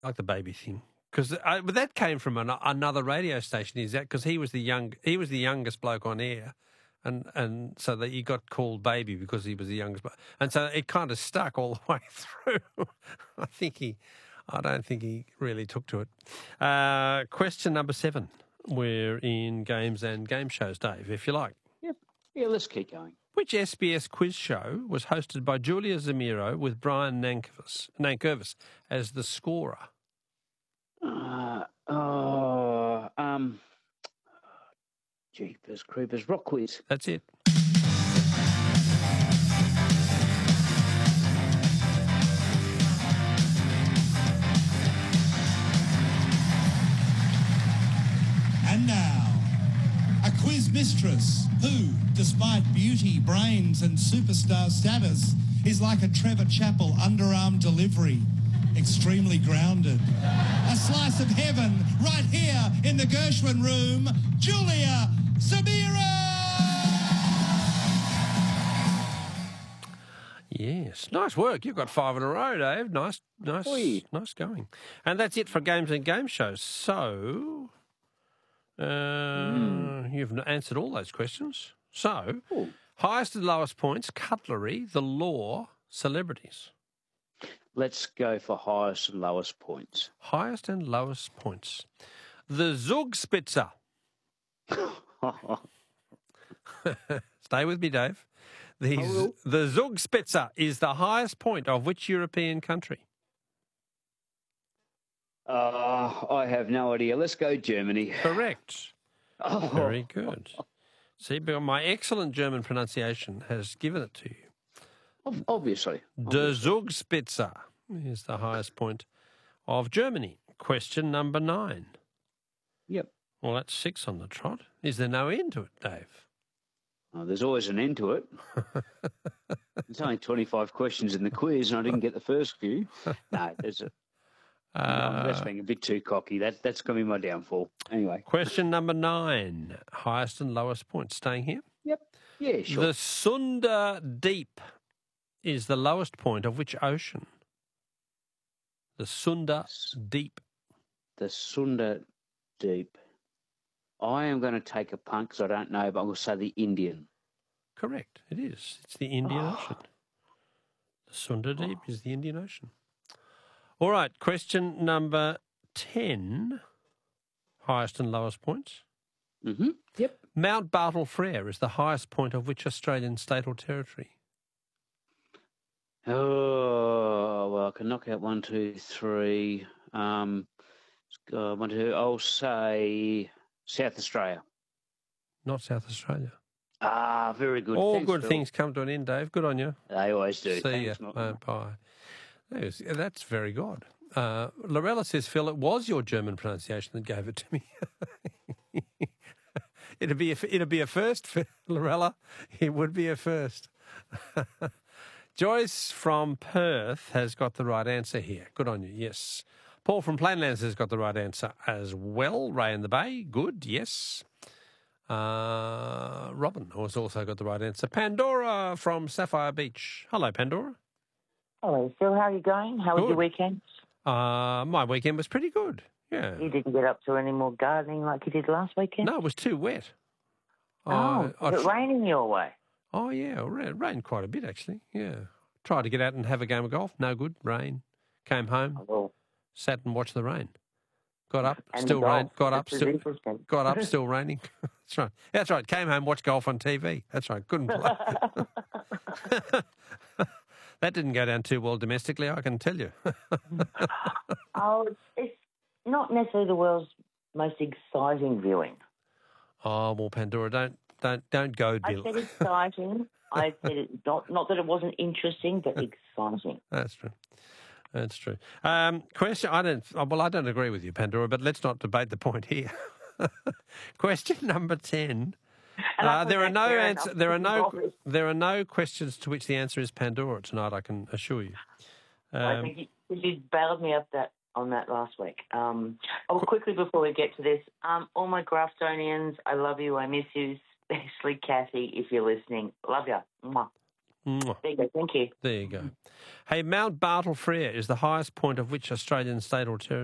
like the baby thing. But that came from another radio station. Is that because he was the youngest bloke on air, and so that he got called baby because he was the youngest bloke, and so it kind of stuck all the way through. I don't think he really took to it. Question number 7. We're in games and game shows, Dave, if you like. Yep. Yeah, let's keep going. Which SBS quiz show was hosted by Julia Zamiro with Brian Nankervis as the scorer? Jeepers Creepers, Rock Quiz. That's it. And now, a quiz mistress who, despite beauty, brains and superstar status, is like a Trevor Chappell underarm delivery, extremely grounded. A slice of heaven right here in the Gershwin room, Julia Zamiro! Yes, nice work. You've got 5 in a row, Dave. Nice going. And that's it for games and game shows. So, you've answered all those questions. So, highest and lowest points, cutlery, the law, celebrities. Let's go for highest and lowest points. Highest and lowest points. The Zugspitze. Stay with me, Dave. The Zugspitze is the highest point of which European country? I have no idea. Let's go Germany. Correct. Very good. See, my excellent German pronunciation has given it to you. Obviously. Der Zugspitze is the highest point of Germany. Question number 9. Yep. Well, that's 6 on the trot. Is there no end to it, Dave? Oh, there's always an end to it. There's only 25 questions in the quiz, and I didn't get the first few. No, there's a... that's being a bit too cocky. That's going to be my downfall. Anyway. Question number 9. Highest and lowest points. Staying here? Yep. Yeah, sure. The Sunda Deep is the lowest point of which ocean? The Sunda Deep. The Sunda Deep. I am going to take a punt because I don't know, but I'm going to say the Indian. Correct. It is. It's the Indian Ocean. The Sunda Deep is the Indian Ocean. All right. Question number 10. Highest and lowest points. Mm-hmm. Yep. Mount Bartle Frere is the highest point of which Australian state or territory? Oh, well, I can knock out 1, 2, 3. 1, 2. I'll say South Australia. Not South Australia. Ah, very good. All Thanks, good Phil. things come to an end, Dave. Good on you. They always do. See ya. Bye. That's very good. Lorella says, Phil, it was your German pronunciation that gave it to me. It'd be a first, Lorella. It would be a first. Joyce from Perth has got the right answer here. Good on you, yes. Paul from Plainlands has got the right answer as well. Ray in the Bay, good, yes. Robin has also got the right answer. Pandora from Sapphire Beach. Hello, Pandora. Hello, Phil. How are you going? How was your weekend? My weekend was pretty good, yeah. You didn't get up to any more gardening like you did last weekend? No, it was too wet. Was it raining your way? Oh, yeah, it rained quite a bit, actually, yeah. Tried to get out and have a game of golf. No good, rain. Came home, sat and watched the rain. Got up, still rain. Got up, still raining. That's right. That's right. Came home, watched golf on TV. That's right. Couldn't play. That didn't go down too well domestically, I can tell you. It's not necessarily the world's most exciting viewing. Oh, well, Pandora, don't go, Bill. I said exciting. I said it, not that it wasn't interesting, but exciting. That's true. That's true. Question. I don't agree with you, Pandora, but let's not debate the point here. Question number 10. There are no questions to which the answer is Pandora tonight, I can assure you. I think you bailed me up on that last week. Quickly before we get to this, all my Graftonians, I love you, I miss you, especially Kathy, if you're listening. Love you. Mwah. Mwah. There you go. Thank you. There you go. Hey, Mount Bartle Frere is the highest point of which Australian state or territory?